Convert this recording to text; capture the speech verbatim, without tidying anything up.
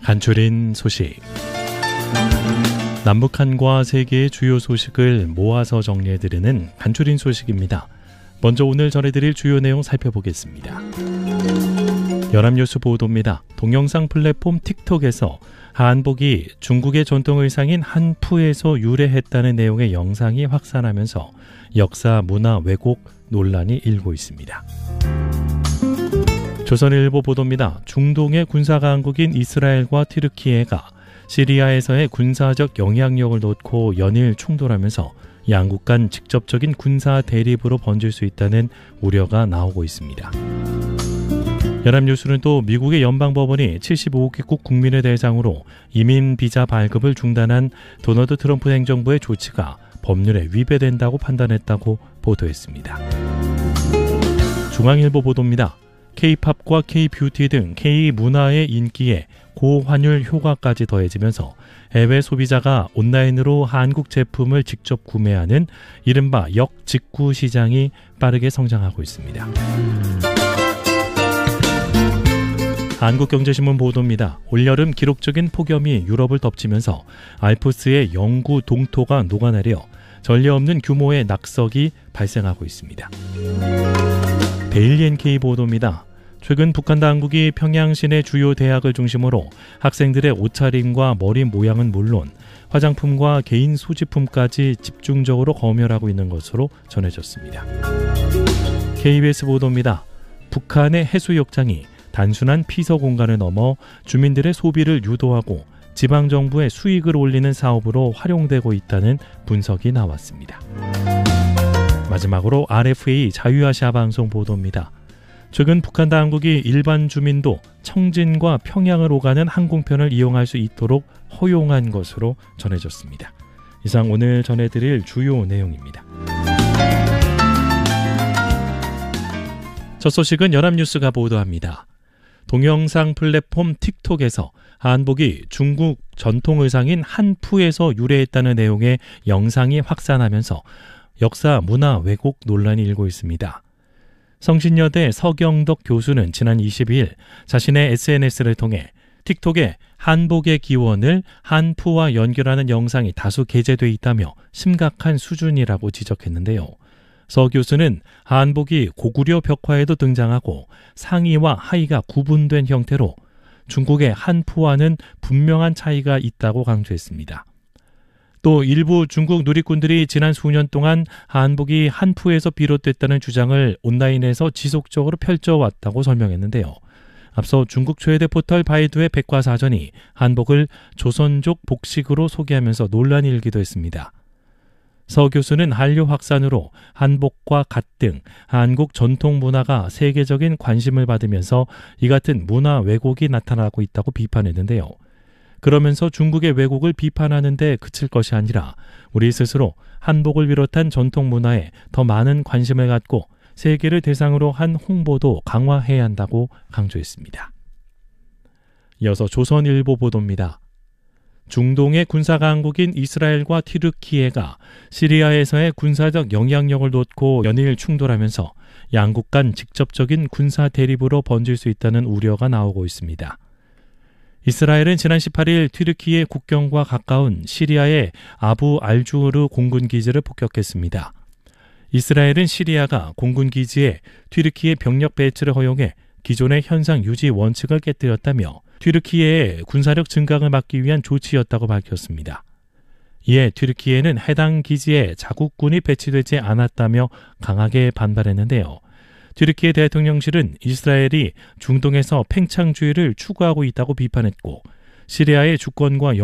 간추린 소식. 남북한과 세계의 주요 소식을 모아서 정리해드리는 간추린 소식입니다. 먼저 오늘 전해드릴 주요 내용 살펴보겠습니다. 연합뉴스 보도입니다. 동영상 플랫폼 틱톡에서 한복이 중국의 전통 의상인 한푸에서 유래했다는 내용의 영상이 확산하면서 역사, 문화 왜곡 논란이 일고 있습니다. 조선일보 보도입니다. 중동의 군사강국인 이스라엘과 튀르키예가 시리아에서의 군사적 영향력을 놓고 연일 충돌하면서 양국 간 직접적인 군사 대립으로 번질 수 있다는 우려가 나오고 있습니다. 연합뉴스는 또 미국의 연방법원이 칠십오 개국 국민을 대상으로 이민 비자 발급을 중단한 도널드 트럼프 행정부의 조치가 법률에 위배된다고 판단했다고 보도했습니다. 중앙일보 보도입니다. K-팝과 K-뷰티 등 K-문화의 인기에 고환율 효과까지 더해지면서 해외 소비자가 온라인으로 한국 제품을 직접 구매하는 이른바 역직구 시장이 빠르게 성장하고 있습니다. 한국경제신문 보도입니다. 올여름 기록적인 폭염이 유럽을 덮치면서 알프스의 영구 동토가 녹아내려 전례 없는 규모의 낙석이 발생하고 있습니다. 데일리 엔케이 보도입니다. 최근 북한 당국이 평양 시내 주요 대학을 중심으로 학생들의 옷차림과 머리 모양은 물론 화장품과 개인 소지품까지 집중적으로 검열하고 있는 것으로 전해졌습니다. 케이비에스 보도입니다. 북한의 해수욕장이 단순한 피서 공간을 넘어 주민들의 소비를 유도하고 지방정부의 수익을 올리는 사업으로 활용되고 있다는 분석이 나왔습니다. 마지막으로 알에프에이 자유아시아 방송 보도입니다. 최근 북한 당국이 일반 주민도 청진과 평양을 오가는 항공편을 이용할 수 있도록 허용한 것으로 전해졌습니다. 이상 오늘 전해드릴 주요 내용입니다. 첫 소식은 연합뉴스가 보도합니다. 동영상 플랫폼 틱톡에서 한복이 중국 전통 의상인 한푸에서 유래했다는 내용의 영상이 확산하면서 역사, 문화 왜곡 논란이 일고 있습니다. 성신여대 서경덕 교수는 지난 이십이일 자신의 에스엔에스를 통해 틱톡에 한복의 기원을 한푸와 연결하는 영상이 다수 게재돼 있다며 심각한 수준이라고 지적했는데요. 서 교수는 한복이 고구려 벽화에도 등장하고 상의와 하의가 구분된 형태로 중국의 한푸와는 분명한 차이가 있다고 강조했습니다. 또 일부 중국 누리꾼들이 지난 수년 동안 한복이 한푸에서 비롯됐다는 주장을 온라인에서 지속적으로 펼쳐왔다고 설명했는데요. 앞서 중국 최대 포털 바이두의 백과사전이 한복을 조선족 복식으로 소개하면서 논란이 일기도 했습니다. 서 교수는 한류 확산으로 한복과 갓 등 한국 전통 문화가 세계적인 관심을 받으면서 이 같은 문화 왜곡이 나타나고 있다고 비판했는데요. 그러면서 중국의 왜곡을 비판하는 데 그칠 것이 아니라 우리 스스로 한복을 비롯한 전통 문화에 더 많은 관심을 갖고 세계를 대상으로 한 홍보도 강화해야 한다고 강조했습니다. 이어서 조선일보 보도입니다. 중동의 군사강국인 이스라엘과 튀르키예가 시리아에서의 군사적 영향력을 놓고 연일 충돌하면서 양국 간 직접적인 군사 대립으로 번질 수 있다는 우려가 나오고 있습니다. 이스라엘은 지난 십팔일 튀르키예 국경과 가까운 시리아의 아부 알주르 공군기지를 폭격했습니다. 이스라엘은 시리아가 공군기지에 튀르키예 병력 배치를 허용해 기존의 현상 유지 원칙을 깨뜨렸다며 튀르키예의 군사력 증강을 막기 위한 조치였다고 밝혔습니다. 이에 튀르키예는 해당 기지에 자국군이 배치되지 않았다며 강하게 반발했는데요. 튀르키예 대통령실은 이스라엘이 중동에서 팽창주의를 추구하고 있다고 비판했고 시리아의 주권과